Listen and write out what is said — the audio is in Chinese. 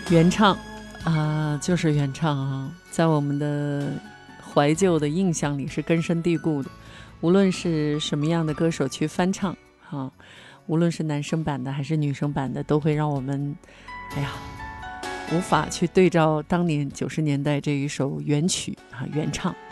原唱就是原唱啊，在我们的怀旧的印象里是根深蒂固的。无论是什么样的歌手去翻唱啊，无论是男生版的还是女生版的，都会让我们无法去对照当年90年代这一首原曲原唱。